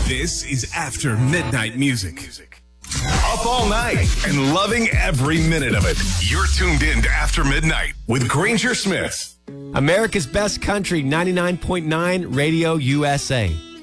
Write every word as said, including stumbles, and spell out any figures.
This is After Midnight Music. Up all night and loving every minute of it. You're tuned in to After Midnight with Granger Smith. America's Best Country, ninety-nine point nine Radio U S A.